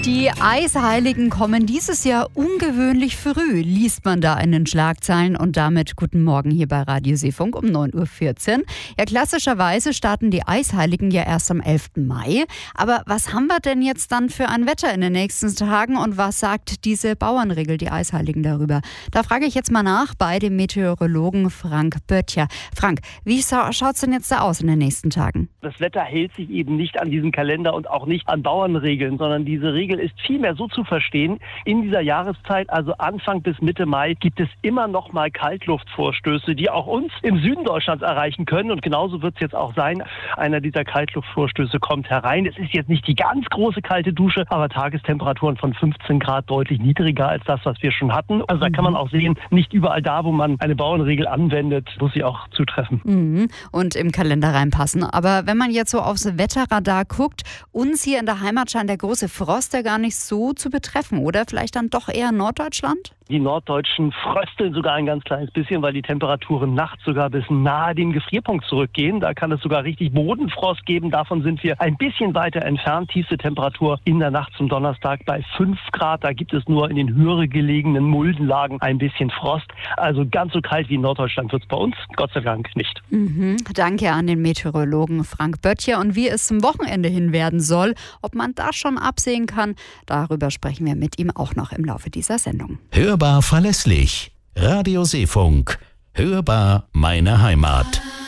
Die Eisheiligen kommen dieses Jahr ungewöhnlich früh, liest man da in den Schlagzeilen. Und damit guten Morgen hier bei Radio Seefunk um 9.14 Uhr. Ja, klassischerweise starten die Eisheiligen ja erst am 11. Mai. Aber was haben wir denn jetzt dann für ein Wetter in den nächsten Tagen und was sagt diese Bauernregel, die Eisheiligen, darüber? Da frage ich jetzt mal nach bei dem Meteorologen Frank Böttcher. Frank, wie schaut es denn jetzt da aus in den nächsten Tagen? Das Wetter hält sich eben nicht an diesen Kalender und auch nicht an Bauernregeln, sondern diese Regel ist vielmehr so zu verstehen: In dieser Jahreszeit, also Anfang bis Mitte Mai, gibt es immer noch mal Kaltluftvorstöße, die auch uns im Süden Deutschlands erreichen können. Und genauso wird es jetzt auch sein. Einer dieser Kaltluftvorstöße kommt herein. Es ist jetzt nicht die ganz große kalte Dusche, aber Tagestemperaturen von 15 Grad, deutlich niedriger als das, was wir schon hatten. Also da kann man auch sehen, nicht überall da, wo man eine Bauernregel anwendet, muss sie auch zutreffen. Und im Kalender reinpassen. Aber wenn man jetzt so aufs Wetterradar guckt, uns hier in der Heimat scheint der große Frost ja gar nicht so zu betreffen, oder? Vielleicht dann doch eher Norddeutschland? Die Norddeutschen frösteln sogar ein ganz kleines bisschen, weil die Temperaturen nachts sogar bis nahe dem Gefrierpunkt zurückgehen. Da kann es sogar richtig Bodenfrost geben. Davon sind wir ein bisschen weiter entfernt. Tiefste Temperatur in der Nacht zum Donnerstag bei 5 Grad. Da gibt es nur in den höher gelegenen Muldenlagen ein bisschen Frost. Also ganz so kalt wie in Norddeutschland wird es bei uns Gott sei Dank nicht. Danke an den Meteorologen Frank Böttcher. Und wie es zum Wochenende hin werden soll, ob man das schon absehen kann, darüber sprechen wir mit ihm auch noch im Laufe dieser Sendung. Hörbar verlässlich. Radio Seefunk. Hörbar meine Heimat.